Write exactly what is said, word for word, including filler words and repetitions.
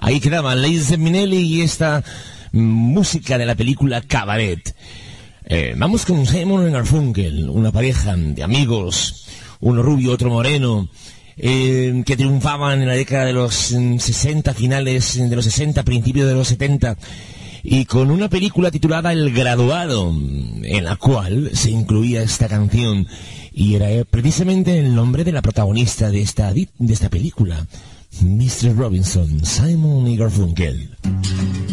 Ahí quedaba Liza Minnelli y esta música de la película Cabaret. Eh, vamos con Simon y Garfunkel, una pareja de amigos, uno rubio, otro moreno, eh, que triunfaban en la década de los sesenta, finales de los sesenta, principios de los setenta, y con una película titulada El Graduado, en la cual se incluía esta canción, y era precisamente el nombre de la protagonista de esta, de esta película, mister Robinson, Simon y Garfunkel.